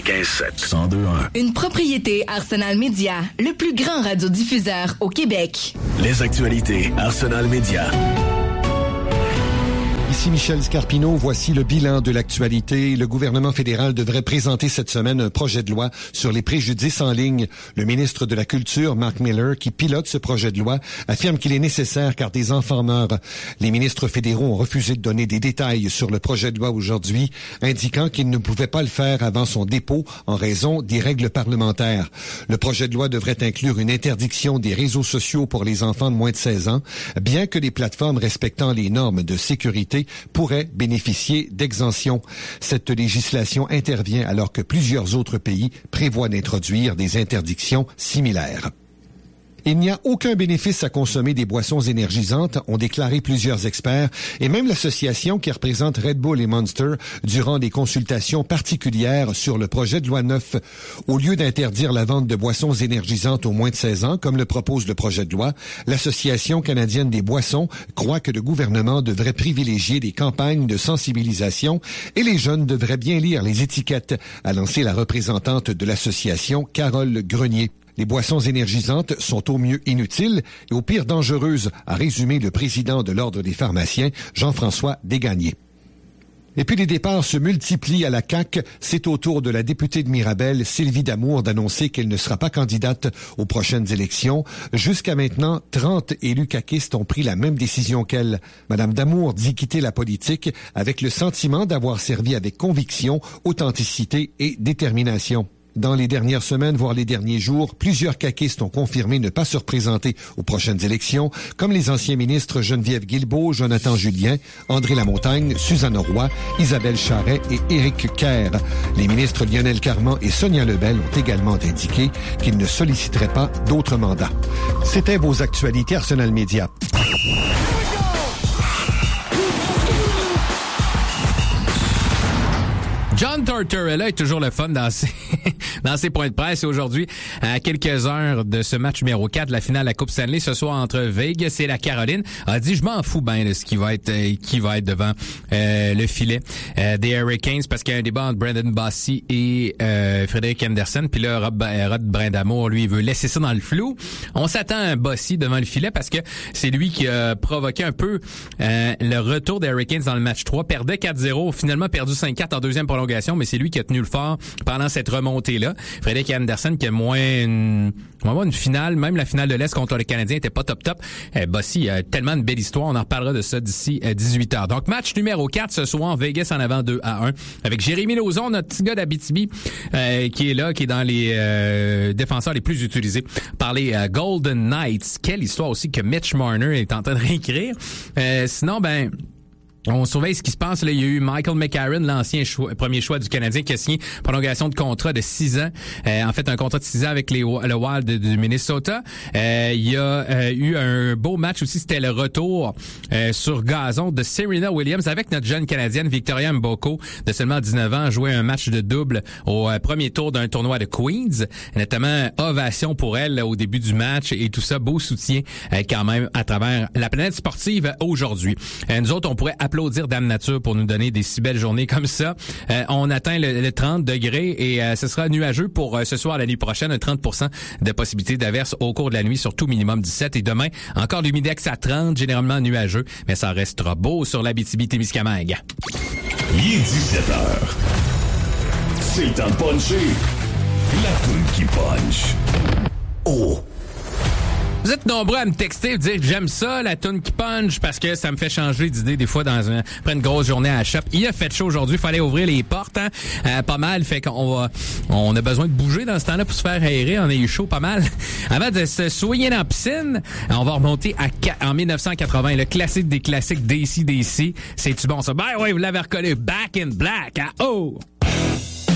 95.7. 102.1. Une propriété Arsenal Média, le plus grand radiodiffuseur au Québec. Les actualités Arsenal Média. Ici Michel Scarpino, voici le bilan de l'actualité. Le gouvernement fédéral devrait présenter cette semaine un projet de loi sur les préjudices en ligne. Le ministre de la Culture, Mark Miller, qui pilote ce projet de loi, affirme qu'il est nécessaire car des enfants meurent. Les ministres fédéraux ont refusé de donner des détails sur le projet de loi aujourd'hui, indiquant qu'ils ne pouvaient pas le faire avant son dépôt en raison des règles parlementaires. Le projet de loi devrait inclure une interdiction des réseaux sociaux pour les enfants de moins de 16 ans, bien que les plateformes respectant les normes de sécurité pourraient bénéficier d'exemptions. Cette législation intervient alors que plusieurs autres pays prévoient d'introduire des interdictions similaires. Il n'y a aucun bénéfice à consommer des boissons énergisantes, ont déclaré plusieurs experts, et même l'association qui représente Red Bull et Monster durant des consultations particulières sur le projet de loi 9. Au lieu d'interdire la vente de boissons énergisantes aux moins de 16 ans, comme le propose le projet de loi, l'Association canadienne des boissons croit que le gouvernement devrait privilégier des campagnes de sensibilisation et les jeunes devraient bien lire les étiquettes, a lancé la représentante de l'association, Carole Grenier. Les boissons énergisantes sont au mieux inutiles et au pire dangereuses, a résumé le président de l'Ordre des pharmaciens, Jean-François Desgagnés. Et puis les départs se multiplient à la CAQ. C'est au tour de la députée de Mirabel, Sylvie Damour, d'annoncer qu'elle ne sera pas candidate aux prochaines élections. Jusqu'à maintenant, 30 élus caquistes ont pris la même décision qu'elle. Madame Damour dit quitter la politique avec le sentiment d'avoir servi avec conviction, authenticité et détermination. Dans les dernières semaines, voire les derniers jours, plusieurs caquistes ont confirmé ne pas se représenter aux prochaines élections, comme les anciens ministres Geneviève Guilbeault, Jonathan Julien, André Lamontagne, Suzanne Roy, Isabelle Charret et Éric Kerr. Les ministres Lionel Carman et Sonia Lebel ont également indiqué qu'ils ne solliciteraient pas d'autres mandats. C'était vos actualités Arsenal Média. John Tortorella est toujours le fun dans ses points de presse. Et aujourd'hui, à quelques heures de ce match numéro 4 de la finale de la Coupe Stanley, ce soir entre Vegas et la Caroline, a dit je m'en fous bien de ce qui va être devant le filet des Hurricanes, parce qu'il y a un débat entre Brendan Bossy et Frédéric Anderson. Puis là, Rod Brindamour, lui, il veut laisser ça dans le flou. On s'attend à un Bossy devant le filet parce que c'est lui qui a provoqué un peu le retour des Hurricanes dans le match 3. Perdait 4-0, finalement perdu 5-4 en deuxième prolongation, mais c'est lui qui a tenu le fort pendant cette remontée-là. Frédéric Anderson qui a moins une finale, même la finale de l'Est contre le Canadien était pas top. Bossy a tellement de belle histoire, on en reparlera de ça d'ici 18h. Donc match numéro 4 ce soir, Vegas en avant 2-1 avec Jérémy Lauzon, notre petit gars d'Abitibi qui est là, qui est dans les défenseurs les plus utilisés par les Golden Knights. Quelle histoire aussi que Mitch Marner est en train de réécrire. Sinon, on surveille ce qui se passe. Là, il y a eu Michael McCarron, l'ancien premier choix du Canadien, qui a signé prolongation de contrat de 6 ans. En fait, un contrat de 6 ans avec le Wild du Minnesota. Il y a eu un beau match aussi. C'était le retour sur gazon de Serena Williams avec notre jeune Canadienne Victoria Mboko de seulement 19 ans, joué un match de double au premier tour d'un tournoi de Queens. Notamment, ovation pour elle là, au début du match et tout ça. Beau soutien quand même à travers la planète sportive aujourd'hui. Nous autres, on pourrait applaudir Dame Nature pour nous donner des si belles journées comme ça. On atteint le 30 degrés et ce sera nuageux pour ce soir, la nuit prochaine, 30% de possibilité d'averse au cours de la nuit, surtout minimum 17. Et demain, encore du Midex à 30, généralement nuageux, mais ça restera beau sur l'Abitibi-Témiscamingue. Il est 17h. C'est le temps de puncher. La toune qui punch. Oh! Vous êtes nombreux à me texter et dire que j'aime ça, la toune qui punch, parce que ça me fait changer d'idée des fois après une grosse journée à la shop. Il a fait chaud aujourd'hui, il fallait ouvrir les portes, pas mal, fait qu'on a besoin de bouger dans ce temps-là pour se faire aérer, on a eu chaud pas mal. Avant de se soigner dans la piscine, on va remonter en 1980, le classique des classiques DC. C'est-tu bon ça? Ben oui, vous l'avez reconnu, Back in Black, oh!